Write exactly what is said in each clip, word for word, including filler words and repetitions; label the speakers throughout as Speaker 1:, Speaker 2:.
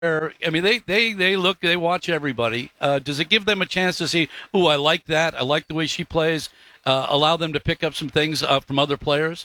Speaker 1: I mean, they, they, they look, they watch everybody. Uh, does it give them a chance to see, oh, I like that. I like the way she plays. Uh, allow them to pick up some things uh, from other players?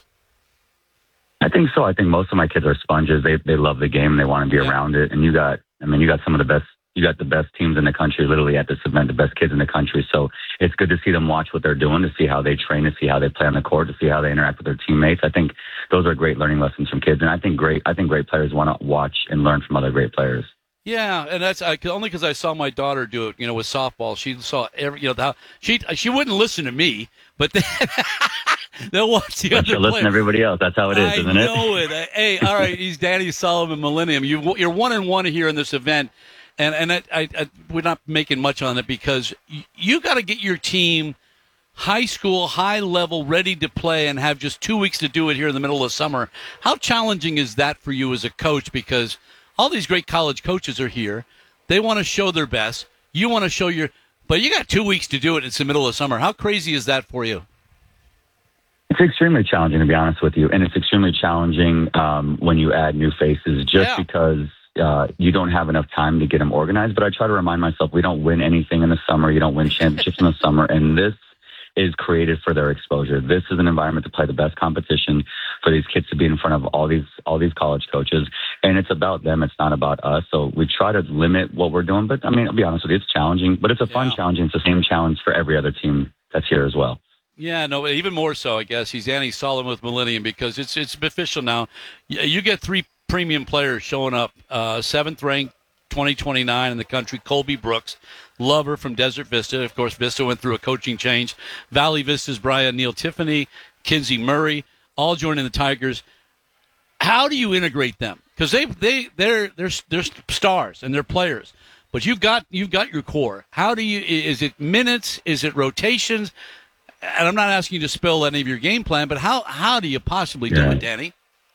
Speaker 2: I think so. I think most of my kids are sponges. They they love the game. They want to be
Speaker 1: Yeah.
Speaker 2: around it. And you got, I mean, you got some of the best, you got the best teams in the country literally at this event, the best kids in the country. So it's good to see them watch what they're doing, to see how they train, to see how they play on the court, to see how they interact with their teammates. I think those are great learning lessons from kids. And I think great, I think great players want to watch and learn from other great players.
Speaker 1: Yeah, and that's I, only because I saw my daughter do it. You know, with softball, she saw every. You know, how she she wouldn't listen to me, but then they'll watch the
Speaker 2: But
Speaker 1: other.
Speaker 2: you listen
Speaker 1: player.
Speaker 2: to everybody else. That's how it is,
Speaker 1: I
Speaker 2: isn't it?
Speaker 1: know it. Hey, all right, he's Danny Sullivan, Millennium. You, you're one and one here in this event, and and I, I, I, we're not making much on it because you, you got to get your team high school, high level, ready to play, and have just two weeks to do it here in the middle of summer. How challenging is that for you as a coach? Because all these great college coaches are here. They want to show their best. You want to show your, but you got two weeks to do it. It's the middle of summer. How crazy is that for you?
Speaker 2: It's extremely challenging, to be honest with you. And it's extremely challenging um, when you add new faces just
Speaker 1: Yeah.
Speaker 2: because uh, you don't have enough time to get them organized. But I try to remind myself, we don't win anything in the summer. You don't win championships in the summer. And this is created for their exposure. This is an environment to play the best competition, for these kids to be in front of all these all these college coaches. And it's about them. It's not about us. So we try to limit what we're doing. But, I mean, I'll be honest with you, it's challenging. But it's a fun
Speaker 1: Yeah.
Speaker 2: challenge. And it's the same challenge for every other team that's here as well.
Speaker 1: Yeah, no, even more so, I guess. He's Danny Sullivan with Millennium because it's it's official now. You you get three premium players showing up. Uh, seventh ranked, twenty twenty-nine in the country, Colby Brooks. Love her from Desert Vista. Of course, Vista went through a coaching change. Valley Vista's Brian Neal Tiffany, Kinsey Murray, all joining the Tigers. How do you integrate them? Because they they they're they're they're stars and they're players, but you've got you've got your core. How do you? Is it minutes? Is it rotations? And I'm not asking you to spill any of your game plan, but how how do you possibly do
Speaker 2: Yeah.
Speaker 1: it, Danny?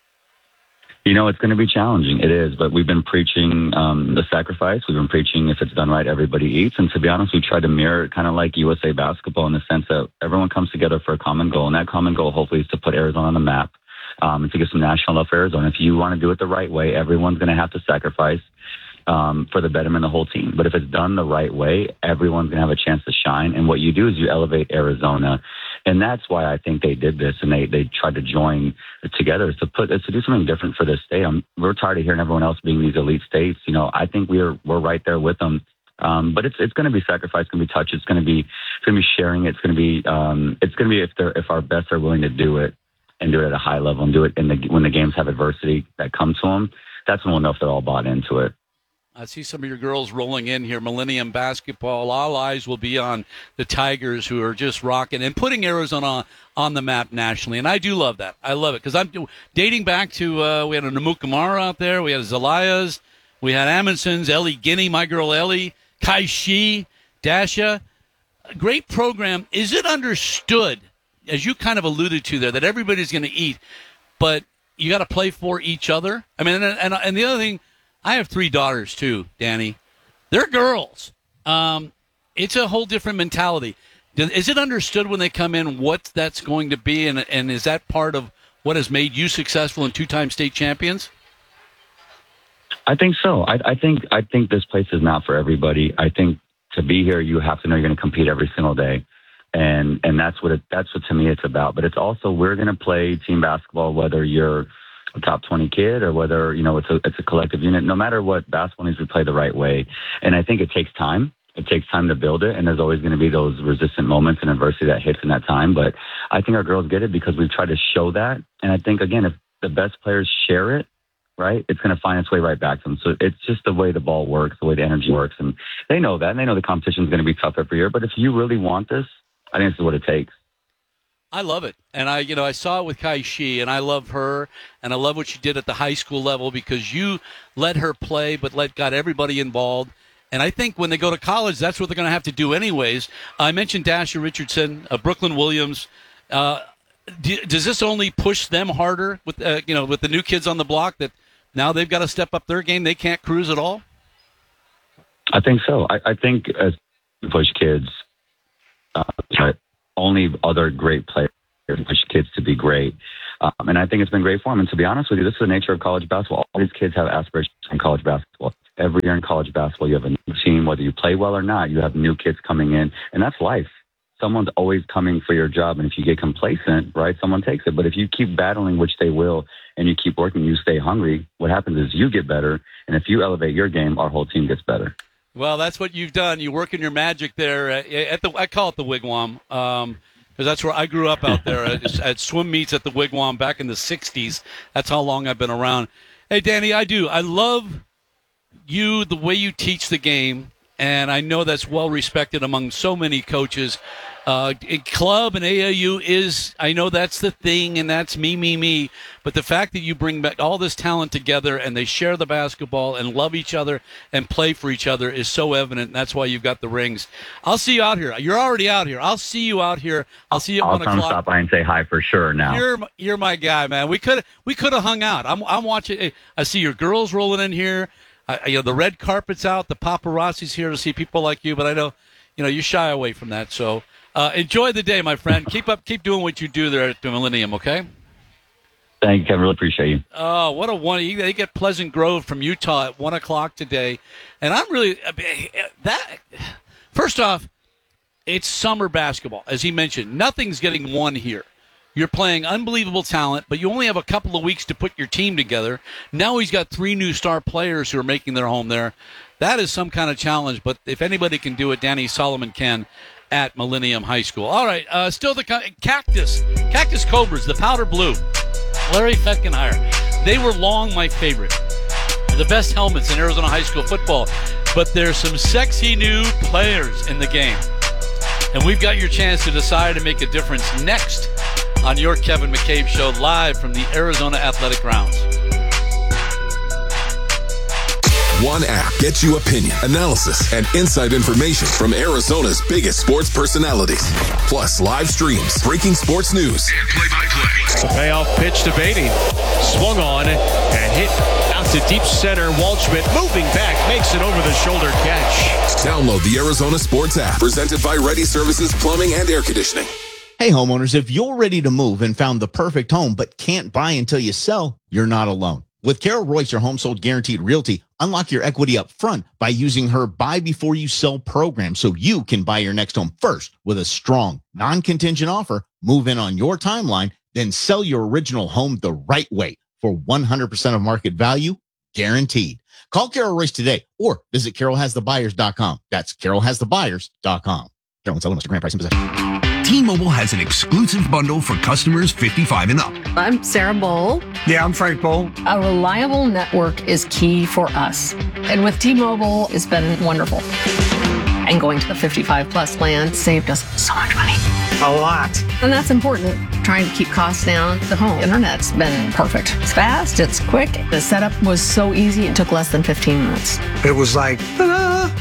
Speaker 2: You know, it's going to be challenging. It is, but we've been preaching um, the sacrifice. We've been preaching if it's done right, everybody eats. And to be honest, we try to mirror it kind of like U S A basketball in the sense that everyone comes together for a common goal. And that common goal, hopefully, is to put Arizona on the map, um, and to get some national love for Arizona. If you want to do it the right way, everyone's going to have to sacrifice um, for the betterment of the whole team. But if it's done the right way, everyone's going to have a chance to shine. And what you do is you elevate Arizona. And that's why I think they did this, and they, they tried to join together is to put is to do something different for this state. I'm, we're tired of hearing everyone else being these elite states. You know, I think we're we're right there with them. Um, but it's it's going to be sacrifice, it's going to be touch, it's going to be it's going to be sharing, it's going to be um, it's going to be if they're if our best are willing to do it and do it at a high level and do it in the when the games have adversity that comes to them. That's when we'll know if they're all bought into it.
Speaker 1: I see some of your girls rolling in here. Millennium Basketball. All eyes will be on the Tigers, who are just rocking and putting Arizona on, on the map nationally. And I do love that. I love it because I'm dating back to uh, we had a Namukamara out there. We had Zelias. We had Amundson's, Ellie Guinea, my girl Ellie, Kai Shi, Dasha. A great program. Is it understood, as you kind of alluded to there, that everybody's going to eat, but you got to play for each other? I mean, and, and, and the other thing, I have three daughters, too, Danny. They're girls. Um, it's a whole different mentality. Is it understood when they come in what that's going to be, and, and is that part of what has made you successful and two-time state champions?
Speaker 2: I think so. I, I think I think this place is not for everybody. I think to be here, you have to know you're going to compete every single day, and and that's what it, that's what to me it's about. But it's also we're going to play team basketball, whether you're a top twenty kid or whether, you know, it's a, it's a collective unit. No matter what, basketball needs to be played the right way. And I think it takes time. It takes time to build it. And there's always going to be those resistant moments and adversity that hits in that time. But I think our girls get it because we've tried to show that. And I think, again, if the best players share it, right, it's going to find its way right back to them. So it's just the way the ball works, the way the energy works. And they know that. And they know the competition is going to be tough every year. But if you really want this, I think this is what it takes.
Speaker 1: I love it. And I, you know, I saw it with Kai Shi, and I love her, and I love what she did at the high school level because you let her play, but let got everybody involved. And I think when they go to college, that's what they're going to have to do anyways. I mentioned Dasha Richardson, uh, Brooklyn Williams. Uh, do, does this only push them harder with, uh, you know, with the new kids on the block that now they've got to step up their game? They can't cruise at all?
Speaker 2: I think so. I, I think as we push kids, uh, only other great players push kids to be great. Um, and I think it's been great for them. And to be honest with you, this is the nature of college basketball. All these kids have aspirations in college basketball. Every year in college basketball, you have a new team. Whether you play well or not, you have new kids coming in, and that's life. Someone's always coming for your job, and if you get complacent, right, someone takes it. But if you keep battling, which they will, and you keep working, you stay hungry, what happens is you get better, and if you elevate your game, our whole team gets better.
Speaker 1: Well, that's what you've done. You work in your magic there at, at the. I call it the Wigwam, um, because that's where I grew up out there at, at swim meets at the Wigwam back in the sixties. That's how long I've been around. Hey, Danny, I do. I love you, the way you teach the game, and I know that's well respected among so many coaches. Uh, club and A A U is, I know that's the thing, and that's me, me, me. But the fact that you bring back all this talent together and they share the basketball and love each other and play for each other is so evident. And that's why you've got the rings. I'll see you out here. You're already out here. I'll see you out here. I'll see you at
Speaker 2: I'll
Speaker 1: one
Speaker 2: come
Speaker 1: o'clock.
Speaker 2: stop by and say hi for sure. Now
Speaker 1: you're you're my guy, man. We could we could have hung out. I'm I'm watching. I see your girls rolling in here. I, you know, the red carpet's out. The paparazzi's here to see people like you. But I know, you know, you shy away from that. So. Uh, enjoy the day, my friend. Keep up, keep doing what you do there at the Millennium, okay?
Speaker 2: Thank you, Kevin. Really appreciate you.
Speaker 1: Oh, what a one! They get Pleasant Grove from Utah at one o'clock today, and I'm really that. First off, it's summer basketball, as he mentioned. Nothing's getting won here. You're playing unbelievable talent, but you only have a couple of weeks to put your team together. Now he's got three new star players who are making their home there. That is some kind of challenge. But if anybody can do it, Danny Solomon can. At Millennium High School. All right, uh, still the Cactus. Cactus Cobras, the powder blue. Larry Feckenheier. They were long my favorite. The best helmets in Arizona high school football. But there's some sexy new players in the game. And we've got your chance to decide to make a difference next on your Kevin McCabe Show, live from the Arizona Athletic Grounds.
Speaker 3: One app gets you opinion, analysis, and inside information from Arizona's biggest sports personalities. Plus live streams, breaking sports news, and play-by-play.
Speaker 4: The payoff pitch to Beatty. Swung on and hit out to deep center. Waldschmidt moving back, makes it over the shoulder catch.
Speaker 3: Download the Arizona Sports app, presented by Ready Services Plumbing and Air Conditioning.
Speaker 5: Hey homeowners, if you're ready to move and found the perfect home but can't buy until you sell, you're not alone. With Carol Royce, your home sold guaranteed realty, unlock your equity up front by using her buy before you sell program so you can buy your next home first with a strong, non-contingent offer, move in on your timeline, then sell your original home the right way for one hundred percent of market value, guaranteed. Call Carol Royce today or visit carol has the buyers dot com. That's carol has the buyers dot com. Carol and selling Mister Grant price and possession.
Speaker 6: T-Mobile has an exclusive bundle for customers fifty-five and up.
Speaker 7: I'm Sarah Bowl.
Speaker 8: Yeah, I'm Frank Bowl.
Speaker 7: A reliable network is key for us. And with T-Mobile, it's been wonderful. And going to the fifty-five plus plan saved us so much money.
Speaker 8: A lot.
Speaker 7: And that's important. Trying to keep costs down. The home internet's been perfect. It's fast, it's quick. The setup was so easy, it took less than fifteen minutes.
Speaker 8: It was like, ta-da!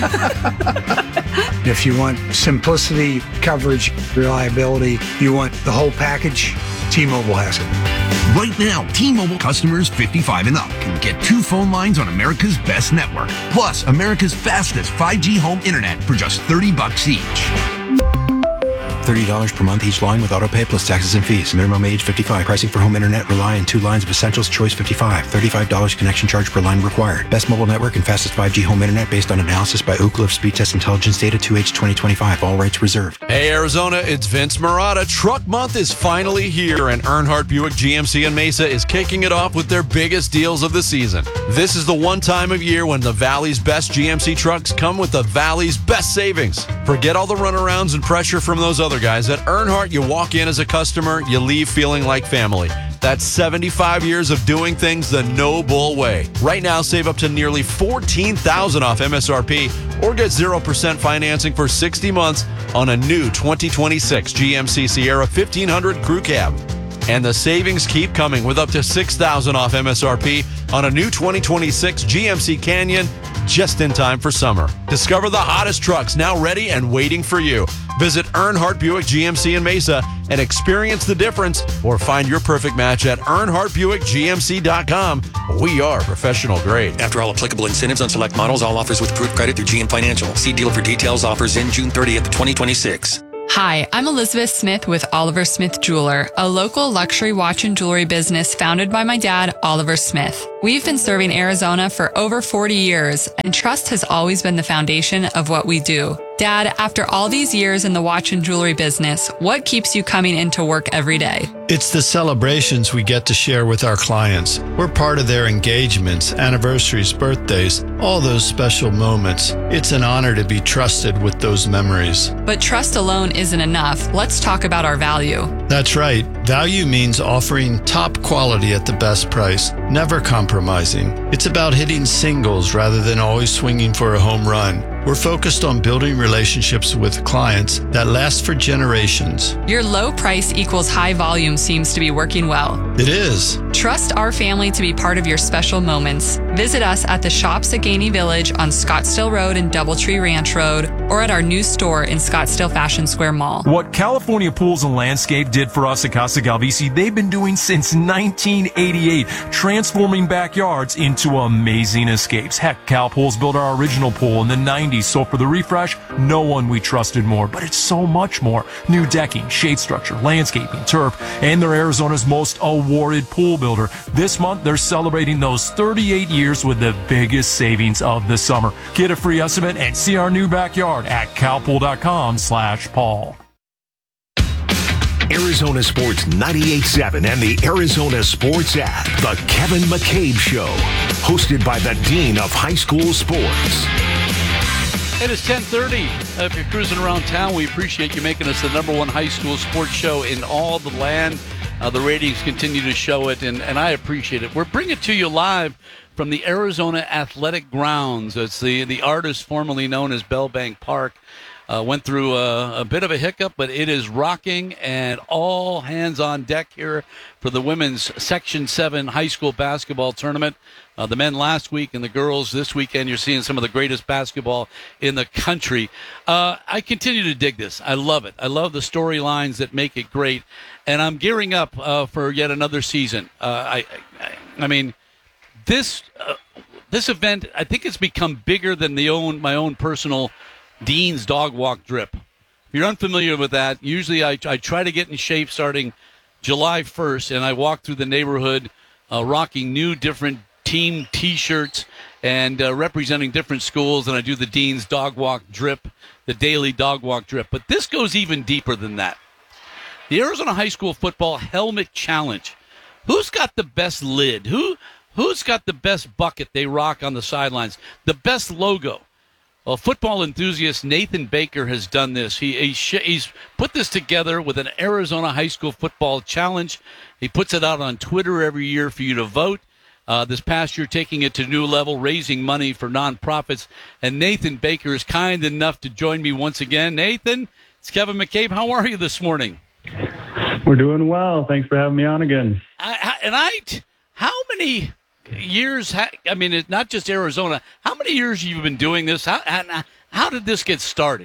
Speaker 8: If you want simplicity, coverage, reliability, you want the whole package, T-Mobile has it.
Speaker 6: Right now, T-Mobile customers fifty-five and up can get two phone lines on America's best network, plus America's fastest five G home internet for just thirty bucks each.
Speaker 9: thirty dollars per month each line with autopay plus taxes and fees. Minimum age fifty-five. Pricing for home internet rely on two lines of Essentials Choice fifty-five. thirty-five dollars connection charge per line required. Best mobile network and fastest five G home internet based on analysis by Ookla of Speed Test Intelligence Data two H twenty twenty-five. All rights reserved.
Speaker 10: Hey Arizona, it's Vince Marotta. Truck Month is finally here, and Earnhardt Buick G M C in Mesa is kicking it off with their biggest deals of the season. This is the one time of year when the Valley's best G M C trucks come with the Valley's best savings. Forget all the runarounds and pressure from those other guys. At Earnhardt, you walk in as a customer, you leave feeling like family. That's seventy-five years of doing things the No Bull way. Right now, save up to nearly fourteen thousand dollars off M S R P or get zero percent financing for sixty months on a new twenty twenty-six G M C Sierra fifteen hundred Crew Cab. And the savings keep coming with up to six thousand dollars off M S R P on a new twenty twenty-six G M C Canyon just in time for summer. Discover the hottest trucks now ready and waiting for you. Visit Earnhardt Buick G M C in Mesa and experience the difference, or find your perfect match at earnhardt buick g m c dot com. We are professional grade.
Speaker 11: After all applicable incentives on select models, all offers with approved credit through G M Financial. See dealer for details. Offers in June thirtieth, twenty twenty-six. Hi, I'm Elizabeth Smith with Oliver Smith Jeweler, a local luxury watch and jewelry business founded by my dad, Oliver Smith. We've been serving Arizona for over forty years, and trust has always been the foundation of what we do. Dad, after all these years in the watch and jewelry business, what keeps you coming into work every day?
Speaker 12: It's the celebrations we get to share with our clients. We're part of their engagements, anniversaries, birthdays, all those special moments. It's an honor to be trusted with those memories.
Speaker 11: But trust alone isn't enough. Let's talk about our value.
Speaker 12: That's right. Value means offering top quality at the best price, never compromising. It's about hitting singles rather than always swinging for a home run. We're focused on building relationships with clients that last for generations.
Speaker 11: Your low price equals high volume seems to be working well.
Speaker 12: It is.
Speaker 11: Trust our family to be part of your special moments. Visit us at the shops at Gainey Village on Scottsdale Road and Doubletree Ranch Road, or at our new store in Scottsdale Fashion Square Mall.
Speaker 13: What California Pools and Landscape did for us at Casa Galvisi, they've been doing since nineteen eighty-eight, transforming backyards into amazing escapes. Heck, Cal Pools built our original pool in the nineties. So for the refresh, no one we trusted more, but it's so much more. New decking, shade structure, landscaping, turf, and they're Arizona's most awarded pool builder. This month, they're celebrating those thirty-eight years with the biggest savings of the summer. Get a free estimate and see our new backyard at calpool.com slash Paul.
Speaker 14: Arizona Sports ninety-eight point seven and the Arizona Sports app. The Kevin McCabe Show. Hosted by the Dean of High School Sports.
Speaker 1: It is ten thirty. Uh, if you're cruising around town, we appreciate you making us the number one high school sports show in all the land. Uh, the ratings continue to show it, and, and I appreciate it. We're bringing it to you live from the Arizona Athletic Grounds. It's the, the artist formerly known as Bell Bank Park. Uh, went through a, a bit of a hiccup, but it is rocking, and all hands on deck here for the women's Section seven high school basketball tournament. Uh, the men last week and the girls this weekend. You're seeing some of the greatest basketball in the country. Uh, I continue to dig this. I love it. I love the storylines that make it great, and I'm gearing up uh, for yet another season. Uh, I, I, I mean, this uh, this event, I think it's become bigger than the own my own personal Dean's Dog Walk Drip. If you're unfamiliar with that, usually I, I try to get in shape starting July first, and I walk through the neighborhood uh, rocking new different team T-shirts and uh, representing different schools, and I do the Dean's Dog Walk Drip, the daily Dog Walk Drip. But this goes even deeper than that. The Arizona High School Football Helmet Challenge. Who's got the best lid? Who, who's got the best bucket they rock on the sidelines? The best logo? Well, football enthusiast Nathan Baker has done this. He, he He's put this together with an Arizona High School Football Challenge. He puts it out on Twitter every year for you to vote. Uh, this past year, taking it to a new level, raising money for nonprofits. And Nathan Baker is kind enough to join me once again. Nathan, it's Kevin McCabe. How are you this morning?
Speaker 15: We're doing well. Thanks for having me on again.
Speaker 1: I, I, and I, how many years, ha, I mean, it's not just Arizona, how many years have you been doing this? How, how, how did this get started?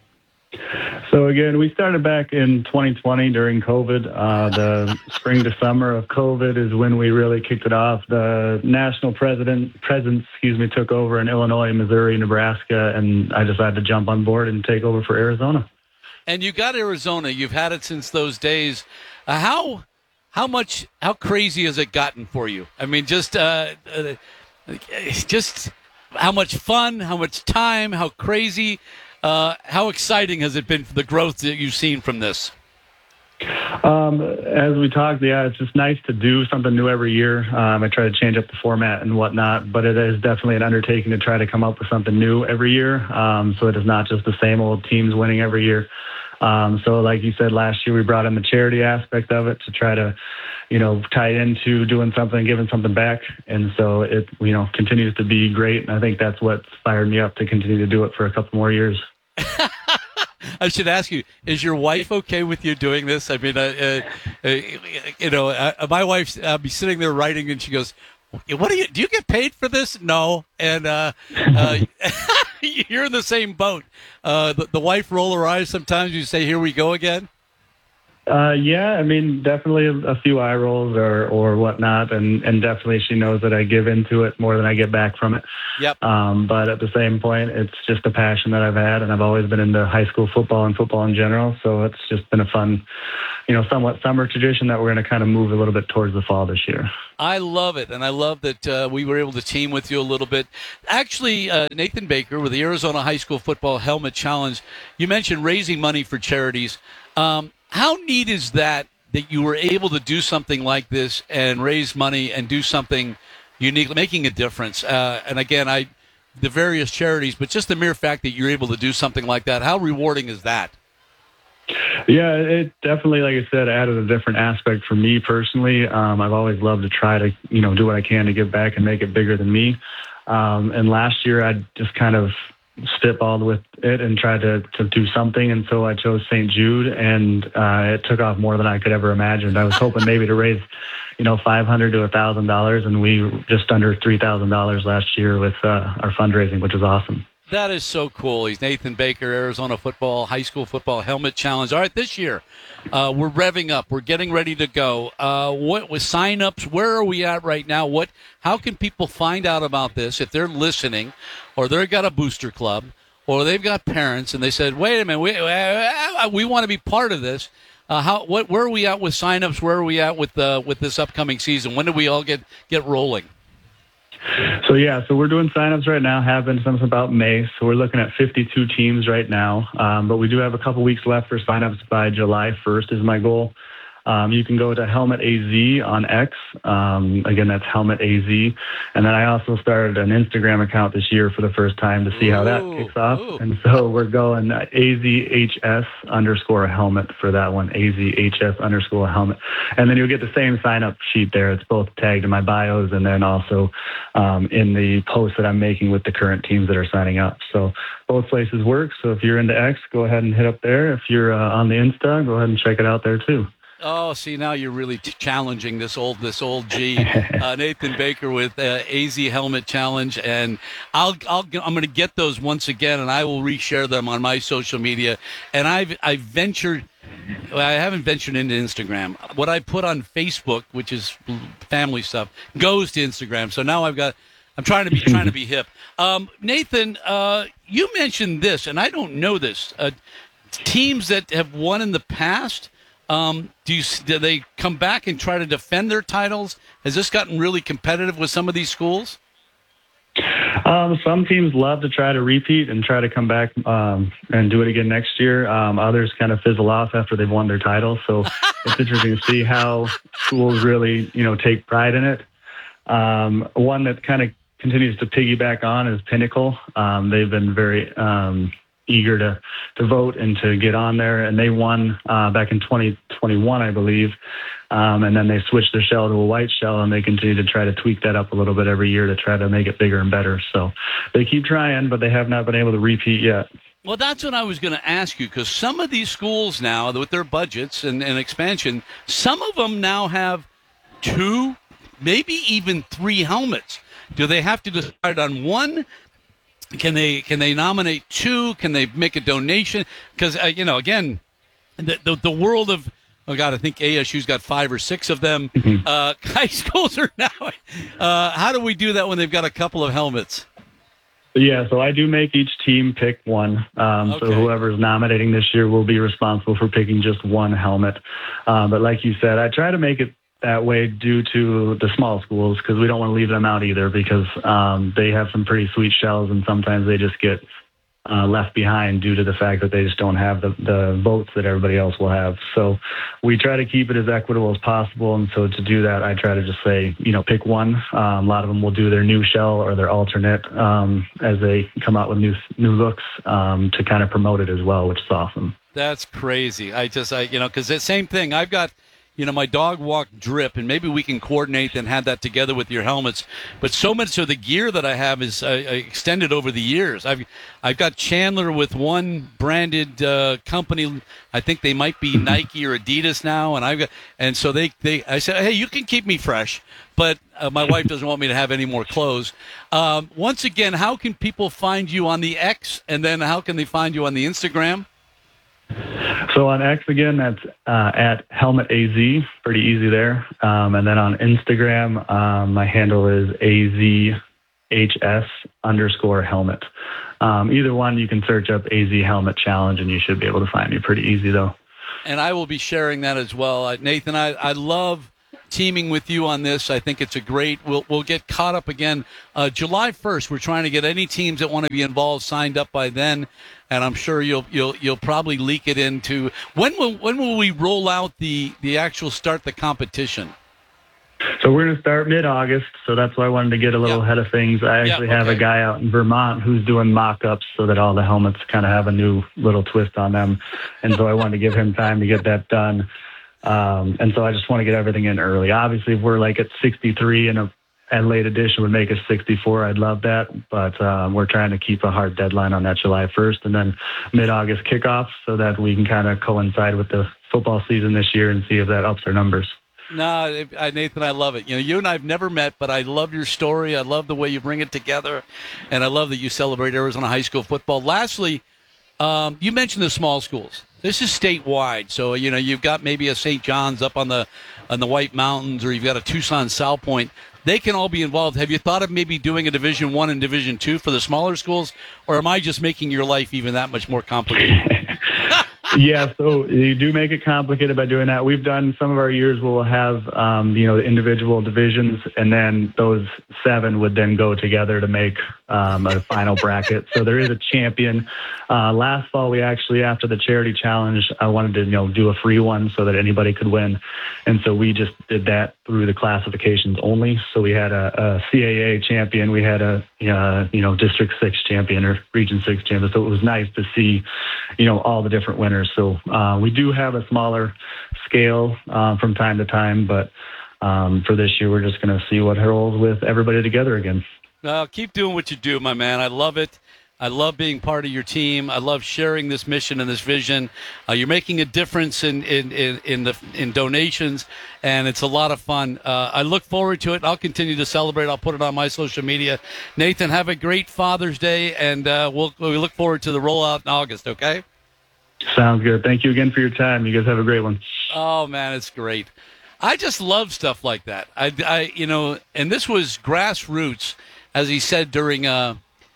Speaker 15: So, again, we started back in twenty twenty during COVID. Uh, the spring to summer of COVID is when we really kicked it off. The national president presence, excuse me, took over in Illinois, Missouri, Nebraska, and I decided to jump on board and take over for Arizona.
Speaker 1: And you got Arizona. You've had it since those days. Uh, how how much, how crazy has it gotten for you? I mean, just uh, uh, just how much fun, how much time, how crazy. Uh, how exciting has it been for the growth that you've seen from this?
Speaker 15: Um, as we talked, yeah, it's just nice to do something new every year. Um, I try to change up the format and whatnot, but it is definitely an undertaking to try to come up with something new every year. Um, so it is not just the same old teams winning every year. Um, so like you said, last year we brought in the charity aspect of it to try to, you know, tie it into doing something, giving something back. And so it, you know, continues to be great. And I think that's what's fired me up to continue to do it for a couple more years.
Speaker 1: I should ask you, is your wife okay with you doing this? I mean, uh, uh, you know, uh, my wife's I'll be sitting there writing and she goes, what do you, do you get paid for this? No. And uh, uh, you're in the same boat. Uh, the, the wife roll her eyes sometimes. You say, here we go again.
Speaker 15: Uh, yeah, I mean, definitely a, a few eye rolls or, or whatnot, and, and definitely she knows that I give into it more than I get back from it.
Speaker 1: Yep.
Speaker 15: Um, but at the same point, it's just a passion that I've had, and I've always been into high school football and football in general, so it's just been a fun, you know, somewhat summer tradition that we're going to kind of move a little bit towards the fall this year.
Speaker 1: I love it, and I love that uh, we were able to team with you a little bit. Actually, uh, Nathan Baker with the Arizona High School Football Helmet Challenge, you mentioned raising money for charities. Um, how neat is that, that you were able to do something like this and raise money and do something unique, making a difference? Uh, and again, I the various charities, but just the mere fact that you're able to do something like that, how rewarding is that?
Speaker 15: Yeah, it definitely, like I said, added a different aspect for me personally. Um, I've always loved to try to, you know, do what I can to give back and make it bigger than me. Um, and last year, I just kind of spitballed with it and tried to, to do something. And so I chose Saint Jude, and uh, it took off more than I could ever imagine. I was hoping maybe to raise, you know, five hundred to one thousand dollars, and we just under three thousand dollars last year with uh, our fundraising, which is awesome.
Speaker 1: That is so cool. He's Nathan Baker, Arizona Football, High School Football Helmet Challenge. All right, this year, uh, we're revving up. We're getting ready to go. Uh, what with sign-ups, where are we at right now? What? How can people find out about this if they're listening, or they've got a booster club, or they've got parents, and they said, wait a minute, we, uh, we want to be part of this. Uh, how? What? Where are we at with sign-ups? Where are we at with uh, with this upcoming season? When do we all get, get rolling?
Speaker 15: So, yeah, so we're doing signups right now, have been since about May. So we're looking at fifty-two teams right now. Um, but we do have a couple weeks left for signups by July first is my goal. Um, you can go to Helmet A Z on X. Um, again, that's Helmet A Z. And then I also started an Instagram account this year for the first time to see how that kicks off. Ooh. And so we're going A Z H S underscore helmet for that one, A Z H S underscore helmet. And then you'll get the same sign-up sheet there. It's both tagged in my bios and then also um, in the posts that I'm making with the current teams that are signing up. So both places work. So if you're into X, go ahead and hit up there. If you're uh, on the Insta, go ahead and check it out there too.
Speaker 1: Oh, see, now you're really t- challenging this old this old G. Uh, Nathan Baker with uh, A Z Helmet Challenge, and I'll I'll I'm going to get those once again, and I will reshare them on my social media. And I've I ventured, well, I haven't ventured into Instagram. What I put on Facebook, which is family stuff, goes to Instagram. So now I've got. I'm trying to be trying to be hip. Um, Nathan, uh, you mentioned this, and I don't know this. Uh, teams that have won in the past. Um, do you do they come back and try to defend their titles? Has this gotten really competitive with some of these schools?
Speaker 15: Um, some teams love to try to repeat and try to come back um, and do it again next year. Um, others kind of fizzle off after they've won their title. So it's interesting to see how schools really, you know, take pride in it. Um, one that kind of continues to piggyback on is Pinnacle. Um, they've been very um, eager to, to vote and to get on there. And they won uh, back in twenty twenty-one, I believe. Um, and then they switched their shell to a white shell, and they continue to try to tweak that up a little bit every year to try to make it bigger and better. So they keep trying, but they have not been able to repeat yet.
Speaker 1: Well, that's what I was going to ask you, because some of these schools now, with their budgets and, and expansion, some of them now have two, maybe even three helmets. Do they have to decide on one? Can they can they nominate two? Can they make a donation? Because, uh, you know, again, the, the the world of, oh, God, I think A S U's got five or six of them. Mm-hmm. Uh, high schools are now. Uh, how do we do that when they've got a couple of helmets?
Speaker 15: Yeah, so I do make each team pick one. Um, okay. So whoever's nominating this year will be responsible for picking just one helmet. Uh, but like you said, I try to make it that way due to the small schools, because we don't want to leave them out either, because um, they have some pretty sweet shells, and sometimes they just get uh, left behind due to the fact that they just don't have the, the votes that everybody else will have. So we try to keep it as equitable as possible. And so to do that, I try to just say, you know, pick one. Um, a lot of them will do their new shell or their alternate um, as they come out with new new looks um, to kind of promote it as well, which is awesome.
Speaker 1: That's crazy. I just, I you know, because the same thing. I've got, you know, my dog walk drip, and maybe we can coordinate and have that together with your helmets. But so much of the gear that I have is uh, extended over the years. I've I've got Chandler with one branded uh, company. I think they might be Nike or Adidas now, and I've got and so they they I said, hey, you can keep me fresh, but uh, my wife doesn't want me to have any more clothes. Um, once again, how can people find you on the X, and then how can they find you on the Instagram?
Speaker 15: So So on X again, that's uh, at Helmet A Z. Pretty easy there. Um, and then on Instagram, um, my handle is A Z H S underscore helmet. Um, either one, you can search up A Z Helmet Challenge, and you should be able to find me pretty easy, though.
Speaker 1: And I will be sharing that as well. Uh, Nathan, I, I love teaming with you on this. I think it's a great, we'll, we'll get caught up again. Uh, July first, we're trying to get any teams that want to be involved signed up by then. And I'm sure you'll you'll you'll probably leak it into, when will when will we roll out the, the actual start the competition?
Speaker 15: So we're going to start mid-August, so that's why I wanted to get a little
Speaker 1: Yep.
Speaker 15: ahead of things. I actually
Speaker 1: Yep,
Speaker 15: have a
Speaker 1: okay.
Speaker 15: guy out in Vermont who's doing mock-ups so that all the helmets kind of have a new little twist on them. And so I wanted to give him time to get that done. Um, and so I just want to get everything in early. Obviously, if we're like at sixty-three and a Adelaide edition would make us sixty-four, I'd love that. But um, we're trying to keep a hard deadline on that July first and then mid-August kickoff so that we can kind of coincide with the football season this year and see if that ups our numbers.
Speaker 1: No, I, Nathan, I love it. You know, you and I have never met, but I love your story. I love the way you bring it together, and I love that you celebrate Arizona high school football. Lastly, um, you mentioned the small schools. This is statewide, so you know you've got maybe a Saint John's up on the on the White Mountains, or you've got a Tucson South Point. They can all be involved. Have you thought of maybe doing a Division One and Division Two for the smaller schools, or am I just making your life even that much more complicated?
Speaker 15: Yeah, so you do make it complicated by doing that. We've done some of our years we'll have, um, you know, the individual divisions, and then those seven would then go together to make um, a final bracket. So there is a champion. Uh, last fall, we actually, after the charity challenge, I wanted to, you know, do a free one so that anybody could win. And so we just did that through the classifications only. So we had a, a C A A champion. We had a, uh, you know, District six champion or Region six champion. So it was nice to see, you know, all the different winners. So uh, we do have a smaller scale uh, from time to time, but um, for this year, we're just going to see what rolls with everybody together again.
Speaker 1: Well, keep doing what you do, my man. I love it. I love being part of your team. I love sharing this mission and this vision. Uh, you're making a difference in in in in, the, in donations, and it's a lot of fun. Uh, I look forward to it. I'll continue to celebrate. I'll put it on my social media. Nathan, have a great Father's Day, and uh, we'll we look forward to the rollout in August. Okay.
Speaker 15: Sounds good. Thank you again for your time. You guys have a great one.
Speaker 1: Oh man, it's great. I just love stuff like that. I, I you know, and this was grassroots, as he said during uh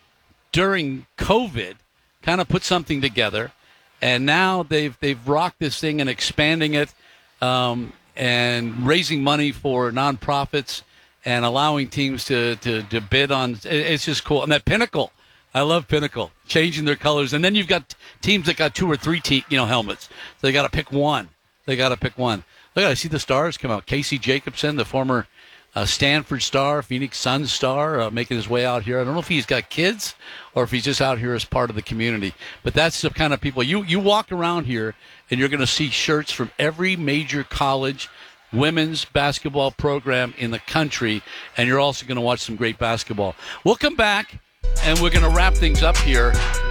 Speaker 1: during COVID, kind of put something together, and now they've they've rocked this thing and expanding it, um, and raising money for nonprofits and allowing teams to to, to bid on. It's just cool. And that Pinnacle. I love Pinnacle, changing their colors. And then you've got teams that got two or three te- you know, helmets. So they got to pick one. They got to pick one. Look, I see the stars come out. Casey Jacobson, the former uh, Stanford star, Phoenix Suns star, uh, making his way out here. I don't know if he's got kids or if he's just out here as part of the community. But that's the kind of people. You, you walk around here, and you're going to see shirts from every major college women's basketball program in the country, and you're also going to watch some great basketball. We'll come back. And we're going to wrap things up here